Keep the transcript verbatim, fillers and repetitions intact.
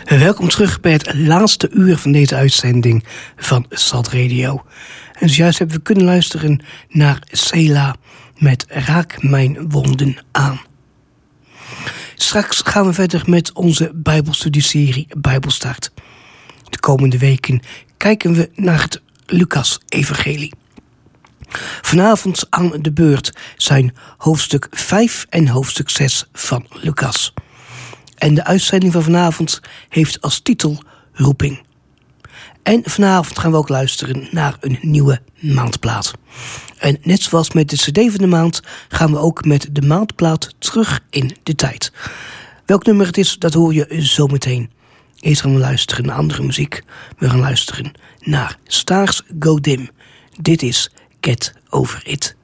Welkom terug bij het laatste uur van deze uitzending van Zalt Radio. En zojuist hebben we kunnen luisteren naar Sela met Raak mijn wonden aan. Straks gaan we verder met onze Bijbelstudieserie Bijbelstart. De komende weken kijken we naar het Lucas-evangelie. Vanavond aan de beurt zijn hoofdstuk vijf en hoofdstuk zes van Lucas. En de uitzending van vanavond heeft als titel Roeping. En vanavond gaan we ook luisteren naar een nieuwe maandplaat. En net zoals met de cd van de maand gaan we ook met de maandplaat terug in de tijd. Welk nummer het is, dat hoor je zometeen. Eerst gaan we luisteren naar andere muziek. We gaan luisteren naar Stars Go Dim. Dit is Get Over It.